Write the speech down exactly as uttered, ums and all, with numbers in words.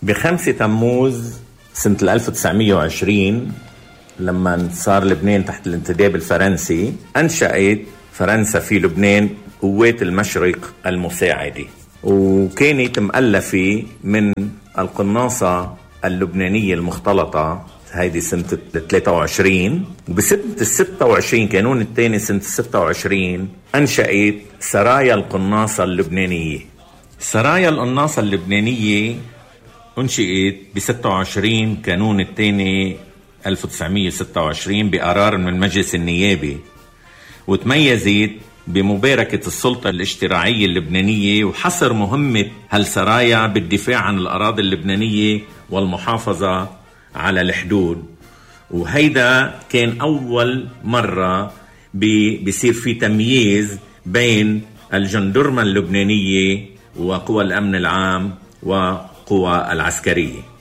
بخمسة تموز سنة ألف وتسعمية وعشرين لما صار لبنان تحت الانتداب الفرنسي، أنشأت فرنسا في لبنان قوات المشرق المساعدة، وكانت مؤلفة من القناصة اللبنانية المختلطة. هيدي سنة ثلاثة وعشرين، وبسنة الستة وعشرين كانون الثاني سنة الستة وعشرين أنشأت سرايا القناصة اللبنانية. سرايا القناصة اللبنانية أنشئت بستة وعشرين كانون الثاني ألف وتسعمية وستة وعشرين بقرار من المجلس النيابي، وتميزت بمباركة السلطة الاشتراعية اللبنانية وحصر مهمة هالسرايا بالدفاع عن الأراضي اللبنانية والمحافظة على الحدود. وهيدا كان أول مرة بيصير في تمييز بين الجندرمة اللبنانية وقوى الأمن العام وقوى العسكرية.